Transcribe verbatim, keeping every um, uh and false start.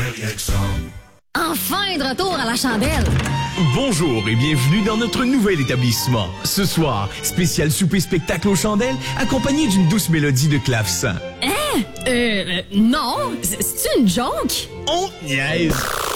Enfin de retour à la chandelle. Bonjour et bienvenue dans notre nouvel établissement. Ce soir, spécial souper-spectacle aux chandelles, accompagné d'une douce mélodie de clavecin. Hein? Euh, euh non? C'est une joke? On niaise!